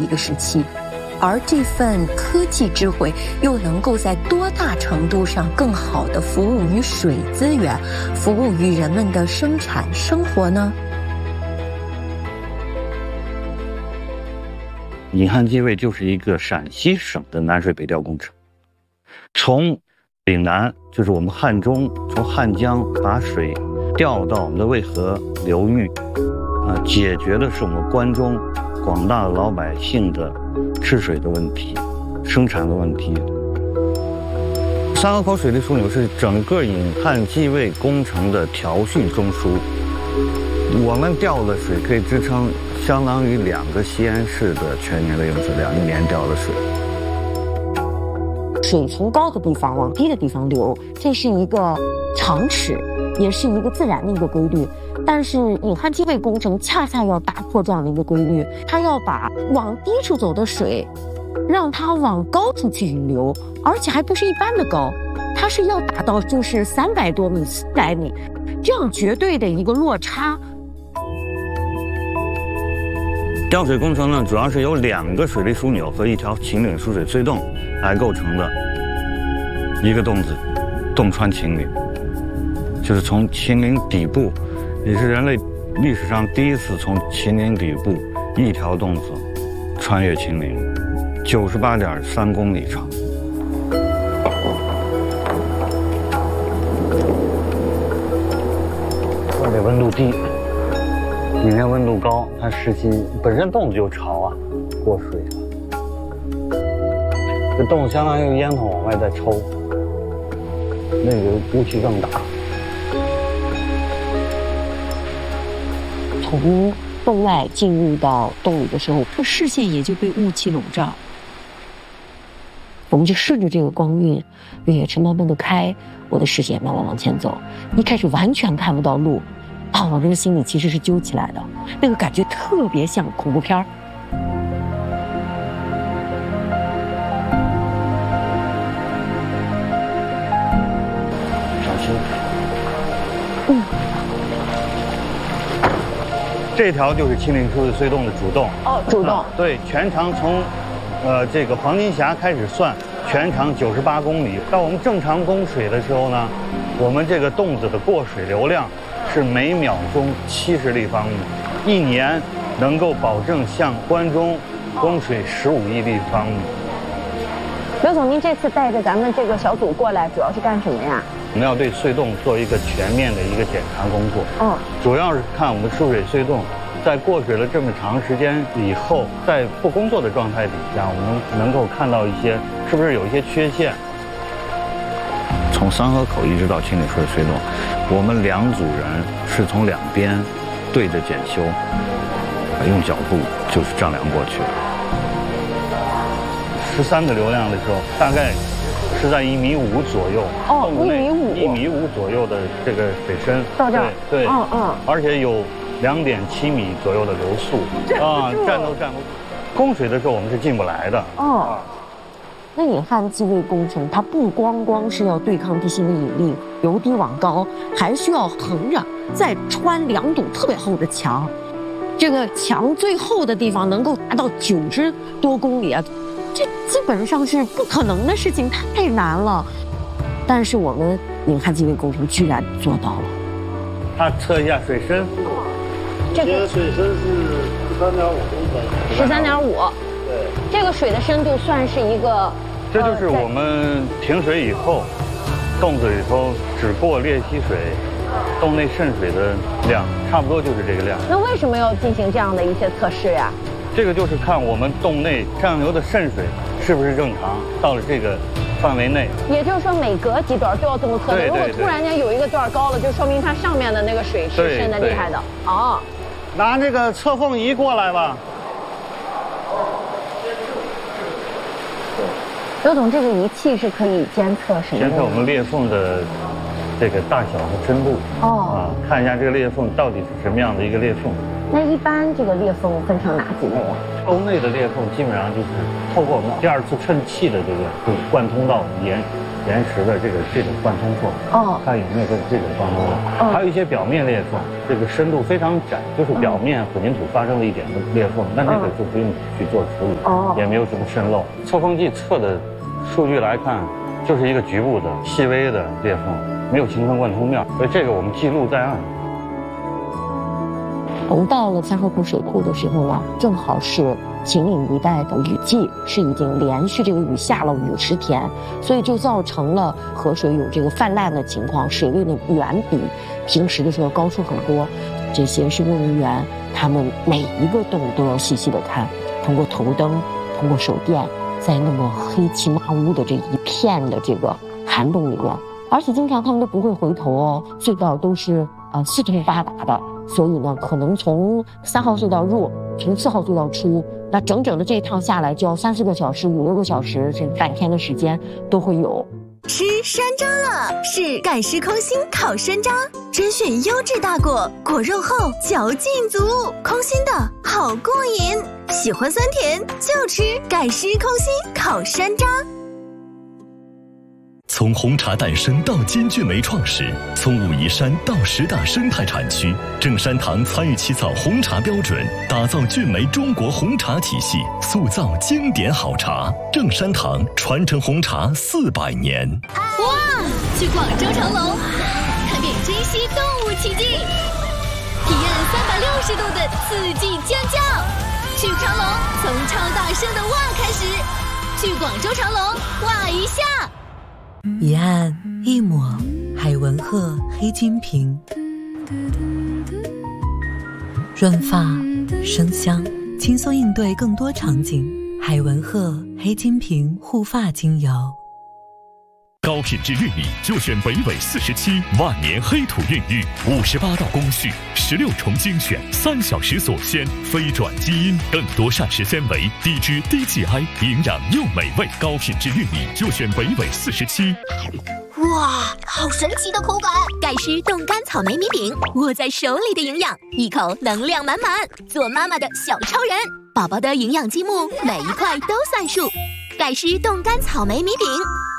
一个时期，而这份科技智慧又能够在多大程度上更好地服务于水资源，服务于人们的生产生活呢？ 引汉济渭就是一个陕西省的南水北调工程，从岭南，就是我们汉中，从汉江把水调到我们的渭河流域，解决的是我们关中广大老百姓的吃水的问题、生产的问题。三河口水利枢纽是整个引汉济渭工程的调训中枢，我们调的水可以支撑相当于2个西安市的全年的用水量，1年调的水。 水从高的地方往低的地方流，这是一个常识，也是一个自然的一个规律。但是引汉济渭工程恰恰要打破这样的一个规律，它要把往低处走的水，让它往高处去引流，而且还不是一般的高，它是要达到就是300多米、400米，这样绝对的一个落差。 调水工程呢，主要是由2个水利枢纽和一条秦岭输水隧洞来构成的一个洞子，洞穿秦岭，就是从秦岭底部，也是人类历史上第一次从秦岭底部一条洞子穿越秦岭，98.3公里长。这里温度低，里面温度高，它湿气本身洞子就潮啊，过水了。这洞相当于烟筒往外在抽，那个雾气更大。 从洞外进入到洞里的时候，视线也就被雾气笼罩。我们就顺着这个光晕，月野城慢慢的开，我的视线慢慢往前走。一开始完全看不到路，我这个心里其实是揪起来的，那个感觉特别像恐怖片儿。 小心。这条就是秦岭输水隧洞的主洞。 主洞。 对，全长从这个黄金峡开始算，全长98公里。到我们正常供水的时候呢，我们这个洞子的过水流量是每秒钟70立方米，1年能够保证向关中供水15亿立方米。 刘总，您这次带着咱们这个小组过来，主要是干什么呀？ 我们要对隧洞做一个全面的一个检查工作。主要是看我们输水隧洞在过水了这么长时间以后，在不工作的状态底下，我们能够看到一些是不是有一些缺陷。从三河口一直到秦岭输水隧洞，我们2组人是从2边对着检修，用角度就是丈量过去。13的流量的时候，大概是在1.5米左右。1.5米左右的这个水深到这儿。 对。而且有2.7米左右的流速站都站不住。供水的时候我们是进不来的。 那引汉济渭工程，它不光是要对抗地心的引力，由低往高，还需要横着再穿2堵特别厚的墙。这个墙最厚的地方能够达到90多公里啊！这基本上是不可能的事情，太难了。但是我们引汉济渭工程居然做到了。 它测一下水深， 这个水深是13.5公分。 13.5。 对。 这个水的深度算是一个。 这就是我们停水以后，洞子里头只过裂隙水，洞内渗水的量，差不多就是这个量。 那为什么要进行这样的一些测试呀？ 这个就是看我们洞内上游的渗水是不是正常，到了这个范围内。 也就是说，每隔几段都要这么测。如果突然间有一个段高了，就说明它上面的那个水是渗的厉害的。 拿这个测缝仪过来吧。 刘总，这个仪器是可以监测什么？ 监测我们裂缝的这个大小和深度。看一下这个裂缝到底是什么样的一个裂缝。 那一般这个裂缝分成哪几类啊？ 洞内的裂缝基本上就是透过我们第2次衬气的这个贯通到岩石的这种贯通缝，看有没有这种贯通缝，还有一些表面裂缝，这个深度非常窄，就是表面混凝土发生了一点的裂缝，那个就不用去做处理，也没有什么渗漏。测风计测的数据来看，就是一个局部的细微的裂缝，没有形成贯通面，所以这个我们记录在案。 我们到了三河浦水库的时候呢，正好是秦岭一带的雨季，是已经连续这个雨下了50天，所以就造成了河水有这个泛滥的情况，水位呢远比平时的时候高出很多。这些施工人员他们每一个洞都要细细的看，通过头灯，通过手电，在那么黑漆麻乌的这一片的这个涵洞里面，而且经常他们都不会回头哦，隧道都是四通八达的。所以呢，可能从3号隧道入，从4号隧道出，那整整的这一趟下来就要3、4个小时、5、6个小时，甚至半天的时间都会有。 吃山楂了，是赶尸空心烤山楂，甄选优质大果，果肉厚，嚼劲足，空心的好过瘾。喜欢酸甜就吃赶尸空心烤山楂。 从红茶诞生到金骏眉创始，从武夷山到10大生态产区，正山堂参与起草红茶标准，打造骏眉中国红茶体系，塑造经典好茶。正山堂传承红茶400年。 哇！去广州长隆，看遍珍稀动物奇迹，体验360度的刺激尖叫。去长隆，从超大声的哇开始。去广州长隆，哇一下。 一按一抹，海文鹤黑金瓶，润发生香，轻松应对更多场景。海文鹤黑金瓶护发精油。 高品质玉米就选北纬47万年黑土孕育，58道工序，16重精选，3小时锁鲜，非转基因，更多膳食纤维，低脂低 GI， 营养又美味。高品质玉米就选北纬47。 哇，好神奇的口感！盖诗冻干草莓米饼，握在手里的营养，一口能量满满，做妈妈的小超人。宝宝的营养积木，每一块都算数。盖诗冻干草莓米饼。